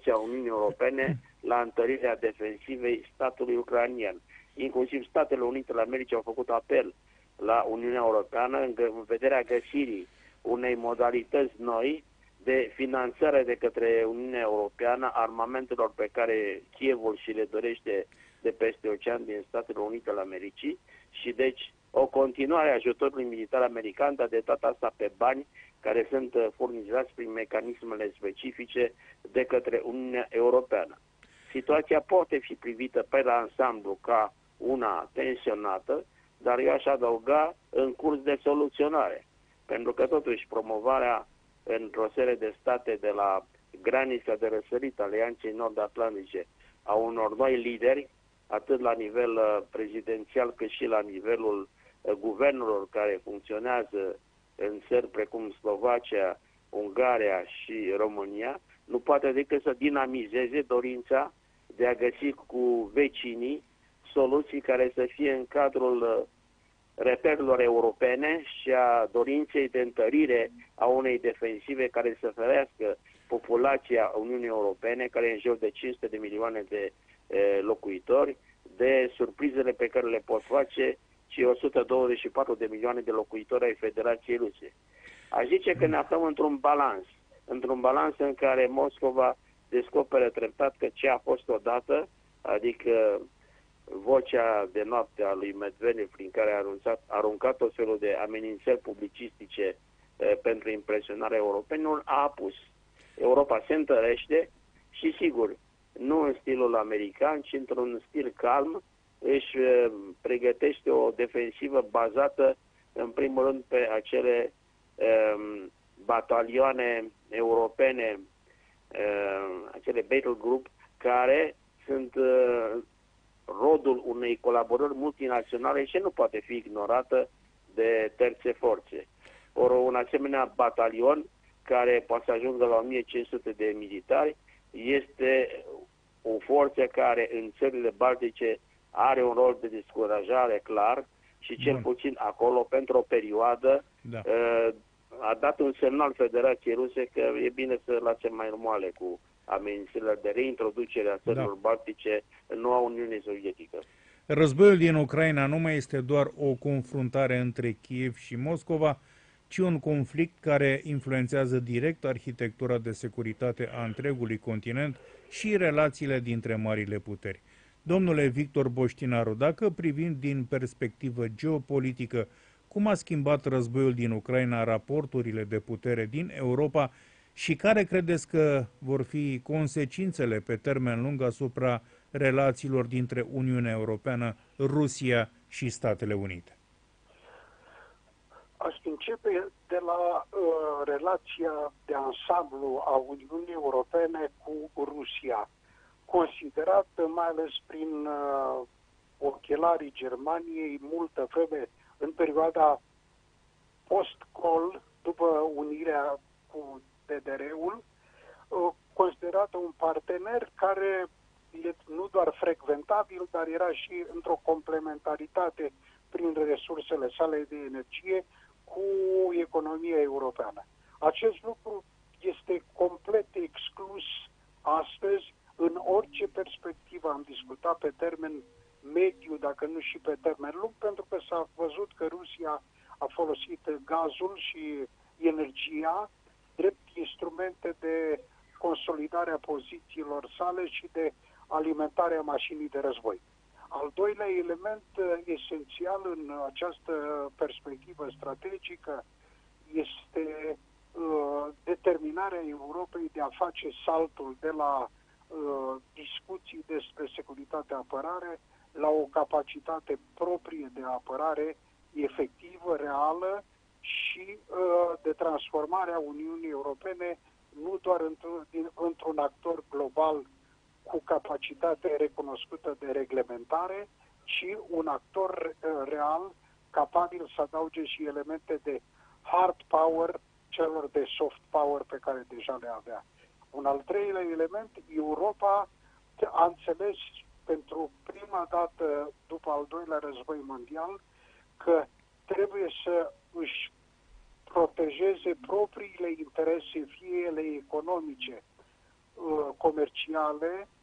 contribuția Uniunii Europene la întărirea defensivei statului ucrainean. Inclusiv Statele Unite ale Americii au făcut apel la Uniunea Europeană în vederea găsirii unei modalități noi de finanțare de către Uniunea Europeană armamentelor pe care Kievul și le dorește de peste ocean din Statele Unite ale Americii și deci o continuare a ajutorului militar american, dar de data asta pe bani care sunt furnizați prin mecanismele specifice de către Uniunea Europeană. Situația poate fi privită pe la ansamblu ca una tensionată, dar eu aș adăuga în curs de soluționare, pentru că totuși promovarea într-o serie de state de la granița de răsărit Alianței Nord-Atlantice a unor noi lideri, atât la nivel prezidențial cât și la nivelul guvernelor care funcționează în țări precum Slovacia, Ungaria și România, nu poate decât să dinamizeze dorința de a găsi cu vecinii soluții care să fie în cadrul reperilor europene și a dorinței de întărire a unei defensive care să ferească populația Uniunii Europene, care e în jur de 500 de milioane de locuitori, de surprizele pe care le pot face și 124 de milioane de locuitori ai Federației Ruse. Aș zice că ne aflăm într-un balans în care Moscova descoperă treptat că ce a fost odată, adică vocea de noapte a lui Medvedev, prin care a aruncat o felul de amenințări publicistice pentru impresionarea europenilor, a apus. Europa se întărește și, sigur, nu în stilul american, ci într-un stil calm, își pregătește o defensivă bazată, în primul rând, pe acele batalioane europene, acele battle group, care sunt rodul unei colaborări multinaționale și nu poate fi ignorată de terțe forțe. Ori un asemenea batalion, care poate să ajungă la 1500 de militari, este o forță care în țările baltice are un rol de descurajare clar și cel puțin acolo, pentru o perioadă, a dat un semnal Federației Ruse că e bine să lase mai moale cu amenințările de reintroducere a țărilor baltice în noua Uniune Sovietică. Războiul din Ucraina nu mai este doar o confruntare între Kiev și Moscova, ci un conflict care influențează direct arhitectura de securitate a întregului continent și relațiile dintre marile puteri. Domnule Victor Boștinaru, dacă privind din perspectivă geopolitică, cum a schimbat războiul din Ucraina raporturile de putere din Europa și care credeți că vor fi consecințele pe termen lung asupra relațiilor dintre Uniunea Europeană, Rusia și Statele Unite? Aș începe de la relația de ansamblu a Uniunii Europene cu Rusia, considerată mai ales prin ochelarii Germaniei multă vreme în perioada post-Kohl, după unirea cu DDR-ul, considerată un partener care e nu doar frecventabil, dar era și într-o complementaritate prin resursele sale de energie cu economia europeană. Acest lucru este complet exclus astăzi în orice perspectivă. Am discutat pe termen mediu, dacă nu și pe termen lung, pentru că s-a văzut că Rusia a folosit gazul și energia drept instrumente de consolidare a pozițiilor sale și de alimentarea mașinii de război. Al doilea element esențial în această perspectivă strategică este determinarea Europei de a face saltul de la discuții despre securitate-apărare la o capacitate proprie de apărare efectivă, reală și de transformare a Uniunii Europene nu doar într-un actor global cu capacitate recunoscută de reglementare, ci un actor real capabil să adauge și elemente de hard power celor de soft power pe care deja le avea. Un al treilea element, Europa a înțeles pentru prima dată după al doilea război mondial că trebuie să își protejeze propriile interese, fie ele economice, comerciale